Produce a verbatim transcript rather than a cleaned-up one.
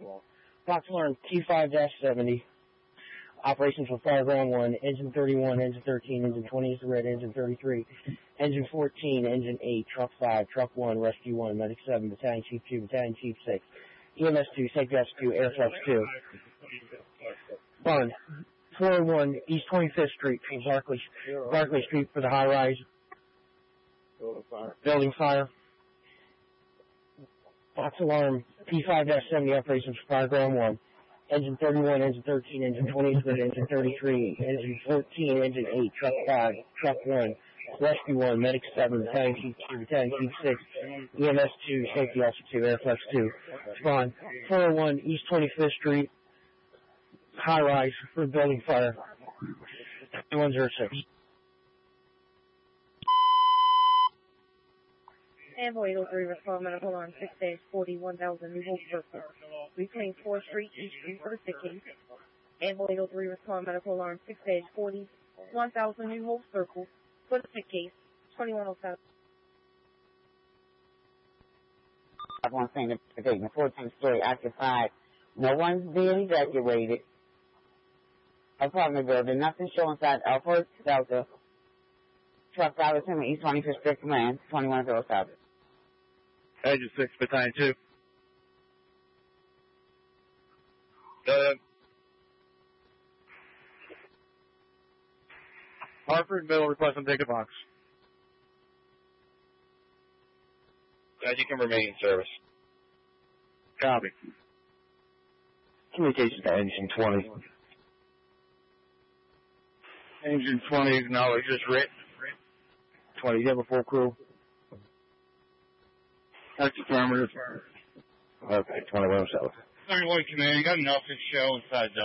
Box alarm T five seventy. Operations for fire ground one, engine thirty-one, engine thirteen, engine twenty is the red, engine thirty-three, engine fourteen, engine eight, truck five, truck one, rescue one, medic seven, battalion chief two, battalion chief six, E M S two, safety officer two, air flex two. Fund four oh one East twenty-fifth Street, between Barclay, Barclay Street for the high rise. Building fire. Building fire. Box alarm P five seventy operations for fire ground one. Engine thirty-one, engine thirteen, engine twenty, engine thirty-three, engine fourteen, engine eight, truck five, truck one, rescue one, medic seven, battalion chief two, battalion chief six, E M S two, safety officer two, air flex two. Spawn four oh one East twenty-fifth Street, high rise for building fire. one oh six. Ambo eight oh three, respond medical alarm six dash forty, one thousand New Hope Circle. Between fourth Street, East Street for the sick case. Ambo eight oh three, respond medical alarm six dash forty, one thousand New Hope Circle for the sick case. twenty-one oh seven. I want to say the the fourteenth story occupied. No one's being evacuated. Apartment building. Nothing showing inside Alpha Delta. Truck five assuming East twenty-fifth Street Command. twenty-one oh seven. Engine six, battalion two. Go ahead. Hartford Middle requesting ticket box. Guys, you can remain in service. Copy. Communications to engine twenty. Engine twenty acknowledges writ. twenty, you have a full crew? That's affirmative. Okay, twenty-one oh seven. twenty-one command, got enough to show inside